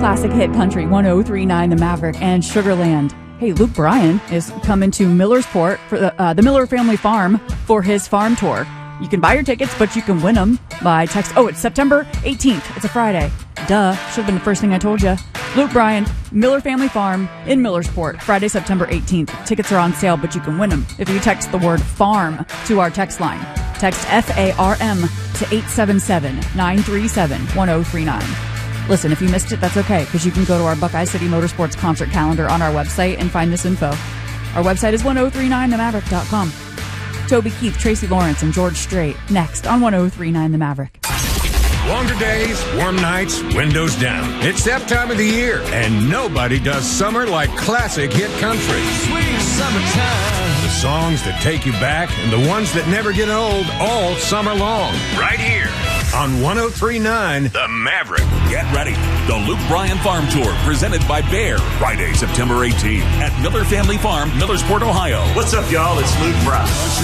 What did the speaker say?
Classic Hit Country 103.9 The Maverick and Sugarland. Hey, Luke Bryan is coming to Millersport for the Miller Family Farm for his farm tour. You can buy your tickets, but you can win them by text. Oh, it's September 18th. It's a Friday. Duh. Should have been the first thing I told you. Luke Bryan, Miller Family Farm in Millersport, Friday, September 18th. Tickets are on sale, but you can win them if you text the word FARM to our text line. Text FARM to 877-937-1039. Listen, if you missed it, that's okay, because you can go to our Buckeye City Motorsports concert calendar on our website and find this info. Our website is 1039themaverick.com. Toby Keith, Tracy Lawrence, and George Strait next on 1039 The Maverick. Longer days, warm nights, windows down. It's that time of the year, and nobody does summer like Classic Hit Country. Sweet summertime. The songs that take you back and the ones that never get old all summer long. Right here on 1039 The Maverick. Get ready. The Luke Bryan Farm Tour presented by Bayer. Friday, September 18th at Miller Family Farm, Millersport, Ohio. What's up, y'all? It's Luke Bryan.